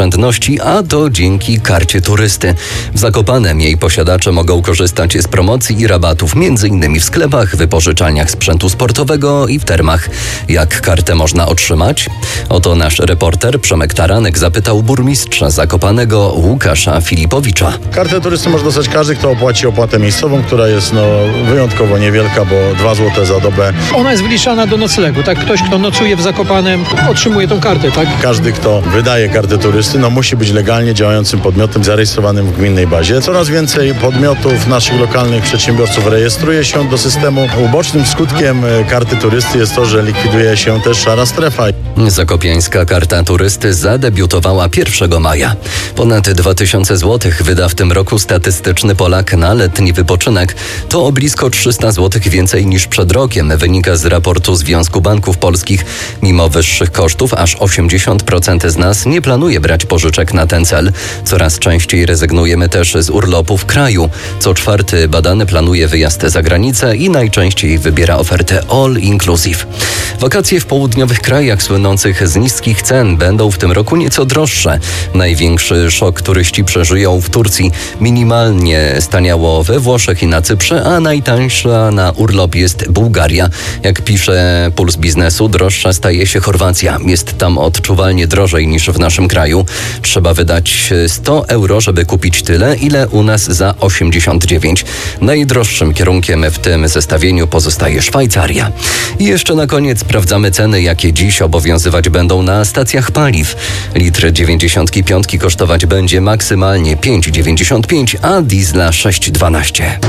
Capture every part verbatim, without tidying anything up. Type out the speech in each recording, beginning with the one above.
oszczędności, a to dzięki karcie turysty. W Zakopanem jej posiadacze mogą korzystać z promocji i rabatów m.in. w sklepach, wypożyczalniach sprzętu sportowego i w termach. Jak kartę można otrzymać? Oto nasz reporter Przemek Taranek zapytał burmistrza Zakopanego Łukasza Filipowicza. Kartę turysty może dostać każdy, kto opłaci opłatę miejscową, która jest no, wyjątkowo niewielka, bo dwa złote za dobę. Ona jest wliczana do noclegu, tak? Ktoś, kto nocuje w Zakopanem, otrzymuje tą kartę, tak? Każdy, kto wydaje kartę turysty, no musi być legalnie działającym podmiotem zarejestrowanym w gminnej bazie. Coraz więcej podmiotów, naszych lokalnych przedsiębiorców rejestruje się do systemu. Ubocznym skutkiem karty turysty jest to, że likwiduje się też szara strefa. Zakopiańska karta turysty zadebiutowała pierwszego maja. Ponad dwa tysiące złotych wyda w tym roku statystyczny Polak na letni wypoczynek. To o blisko trzysta złotych więcej niż przed rokiem, wynika z raportu Związku Banków Polskich. Mimo wyższych kosztów aż osiemdziesiąt procent z nas nie planuje brać pożyczek na ten cel. Coraz częściej rezygnujemy też z urlopu w kraju. Co czwarty badany planuje wyjazd za granicę i najczęściej wybiera ofertę all inclusive. Wakacje w południowych krajach słynących z niskich cen będą w tym roku nieco droższe. Największy szok turyści przeżyją w Turcji. Minimalnie staniało we Włoszech i na Cyprze, a najtańsza na urlop jest Bułgaria. Jak pisze Puls Biznesu, droższa staje się Chorwacja. Jest tam odczuwalnie drożej niż w naszym kraju. Trzeba wydać sto euro, żeby kupić tyle, ile u nas za osiemdziesiąt dziewięć. Najdroższym kierunkiem w tym zestawieniu pozostaje Szwajcaria. I jeszcze na koniec sprawdzamy ceny, jakie dziś obowiązywać będą na stacjach paliw. Litr dziewięćdziesiąt pięć kosztować będzie maksymalnie pięć dziewięćdziesiąt pięć, a diesla sześć dwanaście.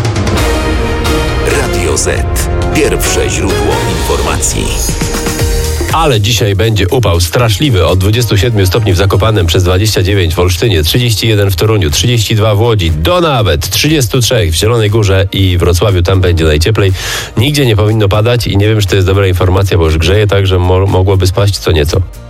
Radio Z. Pierwsze źródło informacji. Ale dzisiaj będzie upał straszliwy od dwudziestu siedmiu stopni w Zakopanem przez dwadzieścia dziewięć w Olsztynie, trzydzieści jeden w Toruniu, trzydzieści dwa w Łodzi, do nawet trzydziestu trzech w Zielonej Górze i Wrocławiu. Tam będzie najcieplej. Nigdzie nie powinno padać i nie wiem, czy to jest dobra informacja, bo już grzeje tak, że mo- mogłoby spaść co nieco.